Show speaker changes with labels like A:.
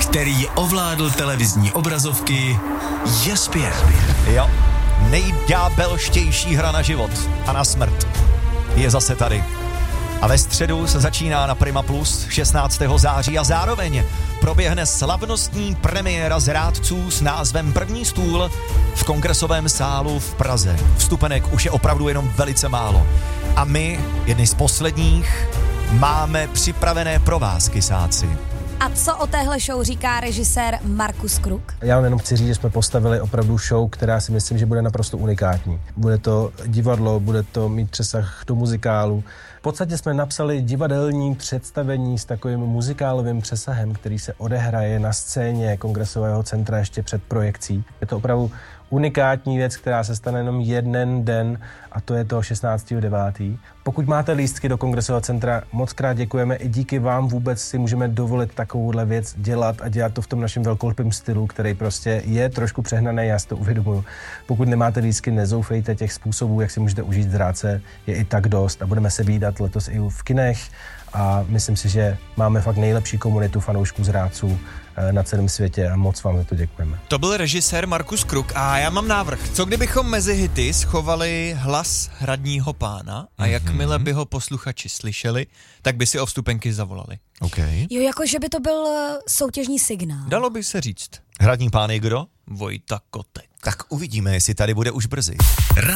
A: který ovládl televizní obrazovky, je zpět.
B: Jo, nejďábelštější hra na život a na smrt je zase tady. A ve středu se začíná na Prima Plus 16. září a zároveň proběhne slavnostní premiéra zrádců s názvem První stůl v Kongresovém sálu v Praze. Vstupenek už je opravdu jenom velice málo. A my, jedni z posledních, máme připravené pro vás, kysáci.
C: A co o téhle show říká režisér Markus Kruk?
D: Já vám jenom chci říct, že jsme postavili opravdu show, která si myslím, že bude naprosto unikátní. Bude to divadlo, bude to mít přesah do muzikálu. V podstatě jsme napsali divadelní představení s takovým muzikálovým přesahem, který se odehraje na scéně Kongresového centra ještě před projekcí. Je to opravdu unikátní věc, která se stane jenom jeden den, a to je to 16.9. Pokud máte lístky do Kongresového centra, moc krát děkujeme. I díky vám vůbec si můžeme dovolit takovouhle věc dělat a dělat to v tom našem velkolepém stylu, který prostě je trošku přehnaný, já si to uvědomuju. Pokud nemáte lístky, nezoufejte, těch způsobů, jak si můžete užít zrádce, je i tak dost a budeme se vídat letos i v kinech a myslím si, že máme fakt nejlepší komunitu fanoušků zrádců na celém světě a moc vám za to děkujeme.
E: To byl režisér Markus Kruk a já mám návrh. Co kdybychom mezi hity schovali hlas hradního pána a jakmile by ho posluchači slyšeli, tak by si o vstupenky zavolali.
B: Okay.
C: Jo, jako že by to byl soutěžní signál.
E: Dalo by se říct.
B: Hradní pán je kdo?
E: Vojta Kotek.
B: Tak uvidíme, jestli tady bude už brzy.